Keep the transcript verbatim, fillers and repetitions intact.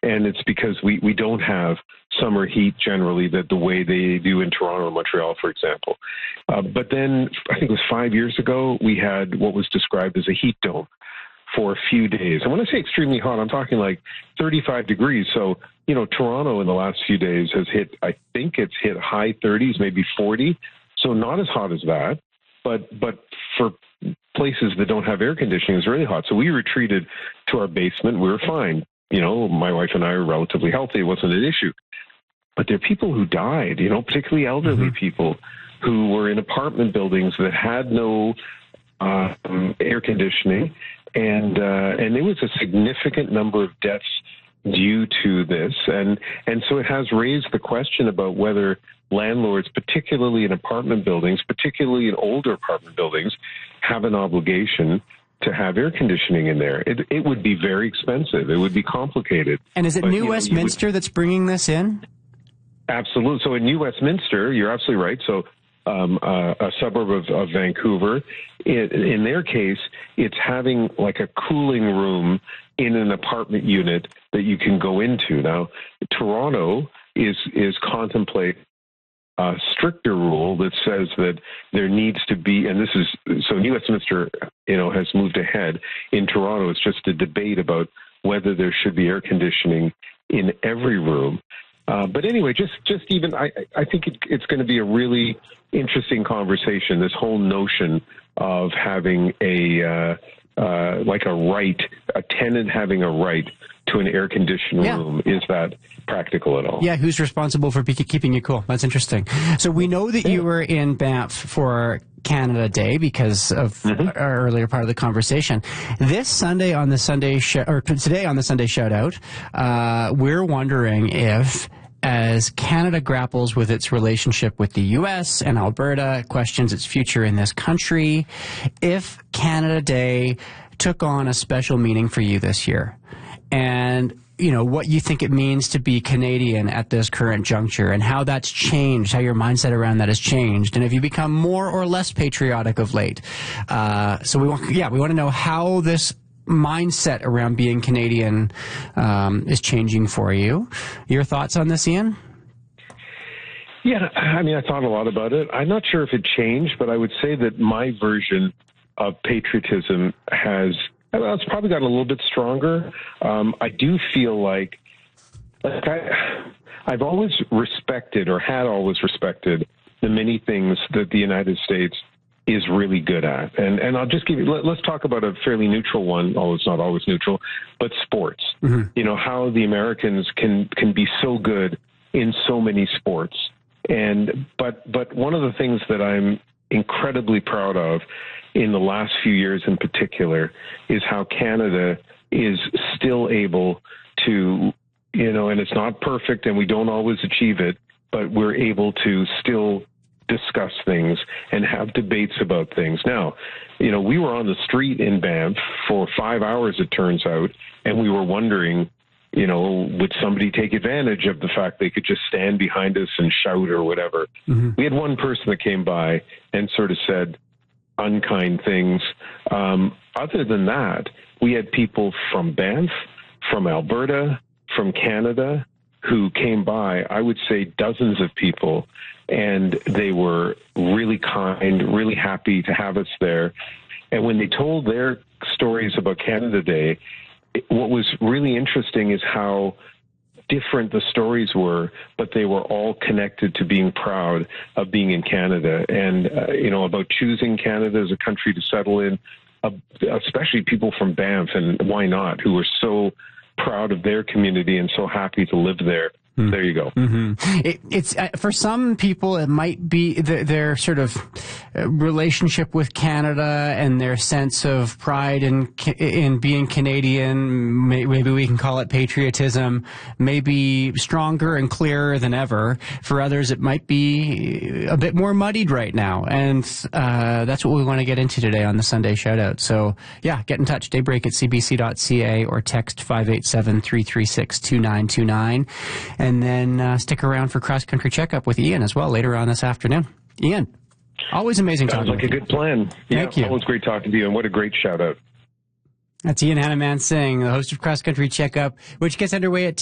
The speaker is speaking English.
And it's because we, we don't have summer heat generally that the way they do in Toronto and Montreal, for example. Uh, but then I think it was five years ago, we had what was described as a heat dome for a few days. And when I say extremely hot, I'm talking like thirty-five degrees. So, you know, Toronto in the last few days has hit, I think it's hit high thirties, maybe forty. So not as hot as that. But but for places that don't have air conditioning, it's really hot. So we retreated to our basement. We were fine. You know, my wife and I are relatively healthy. It wasn't an issue. But there are people who died, you know, particularly elderly mm-hmm. people who were in apartment buildings that had no uh, um, air conditioning. And uh, and there was a significant number of deaths due to this. And, and so it has raised the question about whether landlords, particularly in apartment buildings, particularly in older apartment buildings, have an obligation to have air conditioning in there. It, it would be very expensive. It would be complicated. And is it but, New you know, Westminster would, that's bringing this in? Absolutely. So in New Westminster, you're absolutely right. So um, uh, a suburb of, of Vancouver, it, in their case, it's having like a cooling room in an apartment unit that you can go into. Now, Toronto is is contemplating a stricter rule that says that there needs to be, and this is, so New Westminster, you know, has moved ahead. In Toronto, it's just a debate about whether there should be air conditioning in every room. Uh, but anyway, just, just even, I, I think it, it's going to be a really interesting conversation, this whole notion of having a, uh, uh, like a right, a tenant having a right to an air-conditioned yeah. room. Is that practical at all? Yeah, who's responsible for keeping you cool? That's interesting. So we know that yeah. you were in Banff for Canada Day because of mm-hmm. our earlier part of the conversation. This Sunday on the Sunday, sh- or today on the Sunday Shoutout, uh, we're wondering if, as Canada grapples with its relationship with the U S and Alberta, questions its future in this country, if Canada Day took on a special meaning for you this year, and you know what you think it means to be Canadian at this current juncture, and how that's changed, how your mindset around that has changed, and if you become more or less patriotic of late. Uh, so we want, yeah, we want to know how this mindset around being Canadian um, is changing for you. Your thoughts on this, Ian? Yeah, I mean, I thought a lot about it. I'm not sure if it changed, but I would say that my version of patriotism has, well, it's probably gotten a little bit stronger. Um, I do feel like, like I, I've always respected, or had always respected, the many things that the United States is really good at. And and I'll just give you, let, let's talk about a fairly neutral one, although it's not always neutral, but sports. Mm-hmm. You know, how the Americans can, can be so good in so many sports. And, but, but one of the things that I'm incredibly proud of in the last few years in particular is how Canada is still able to, you know, and it's not perfect and we don't always achieve it, but we're able to still discuss things and have debates about things. Now, you know, we were on the street in Banff for five hours, it turns out, and we were wondering, you know, would somebody take advantage of the fact they could just stand behind us and shout or whatever? Mm-hmm. We had one person that came by and sort of said unkind things. Um, other than that, we had people from Banff, from Alberta, from Canada who came by, I would say dozens of people, and they were really kind, really happy to have us there. And when they told their stories about Canada Day, what was really interesting is how different the stories were, but they were all connected to being proud of being in Canada and, uh, you know, about choosing Canada as a country to settle in, uh, especially people from Banff, and why not, who were so proud of their community and so happy to live there. Mm. There you go. Mm-hmm. It, it's uh, for some people, it might be the, their sort of relationship with Canada and their sense of pride in in being Canadian. Maybe we can call it patriotism. Maybe stronger and clearer than ever. For others, it might be a bit more muddied right now, and uh, that's what we want to get into today on the Sunday Shoutout. So, yeah, get in touch. Daybreak at c b c dot c a or text five eight seven, three three six, two nine two nine. And then uh, stick around for Cross Country Checkup with Ian as well later on this afternoon. Ian, always amazing Sounds talking like to you. a good plan. Thank yeah, you. Always great talking to you, and what a great shout out. That's Ian Hanaman Singh, the host of Cross Country Checkup, which gets underway at